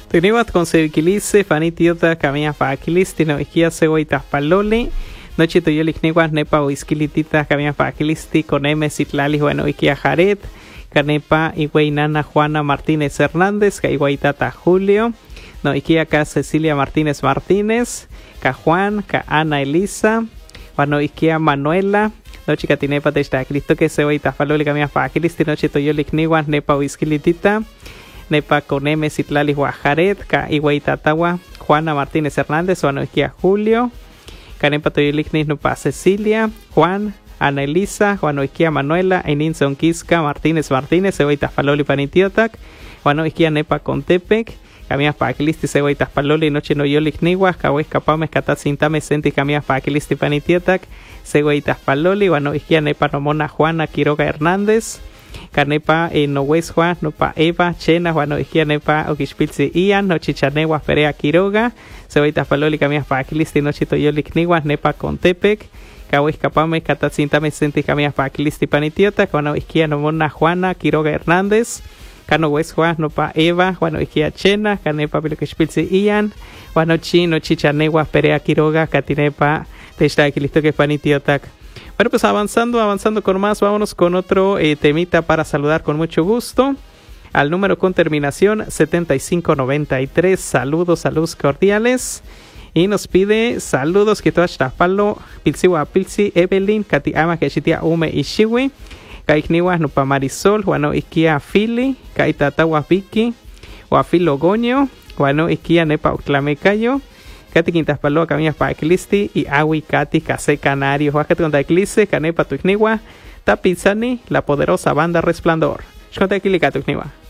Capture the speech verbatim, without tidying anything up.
Tenibat con sevikilise, fanitiota, camia paquilisti, no ikia segoitas paloli. Noche toyolik neguas nepa uiskilitita, camia paquilisti, con M Citlali, bueno, ikia Jared, canepa iguainana Juana Martínez Hernández, caiguaitata Julio. No ikia acá Cecilia Martínez Martínez, ca Juan, ca Ana Elisa, bueno, ikia Manuela. Noche catinepa de esta Cristo que segoitas paloli, camia paquilisti, noche toyolik neguas nepa uiskilitita. Nepa con M Citlali Jared, Ka Iguaitatawa, Juana Martínez Hernández, Juanoikia Julio, Canepa Toyoliknis Nupa Cecilia, Juan, Ana Elisa, Juanoikia Manuela, Eninson Quisca, Martínez Martínez, Ceboitas Paloli Panitiotac, Juanoikia Nepa Contepec, Camias Paquilisti, Ceboitas Paloli, Noche Noyolik Niguas, Cahues Capames, Catatzintame, Senti, Camias Paquilisti Panitiotac, Ceboitas Paloli, Juanoikia Nepa Nomona Juana Quiroga Hernández, Canepa en no Juan, no pa Eva, Chena, Juano Igia Nepa, Okishpilsi Ian, no Chichaneguas, Perea Quiroga, Ceboitas Paloli, Camias Paquilisti, no Chitoyolik Niguas, Nepa Contepec, Cahuis Capame, Catatzintame, Senti, Camias Paquilisti Panitiota, Juano Igia Nomona Juana, Quiroga Hernández, Cano Juan, no pa Eva, Juano Igia Chena, Canepa Okishpilsi Ian, Juano Chi, no Chichaneguas, Perea Quiroga, Catinepa, Teshtaquilisto que Panitiotac. Bueno, pues avanzando, avanzando con más, vámonos con otro eh, temita para saludar con mucho gusto al número con terminación setenta y cinco noventa y tres. Saludos, saludos cordiales. Y nos pide saludos que todas Palo, Pilsiwa Pilsi, Evelyn, Kati Ama, Keshitia Ume Ishiwi, Kaikniwa Nupa Marisol, Juano Ikia Fili, Kaitatawa Vicky, Wafilo Goño, Juano Ikia Nepa Uclamecayo. Kati Quintas Paloa, Camias Paquilisti y Awi Kati Case Canario, Huacate con Taiclice, Canepa Tuicniwa, Tapizani, la poderosa banda Resplandor. Shkonta Kili Katuicniwa.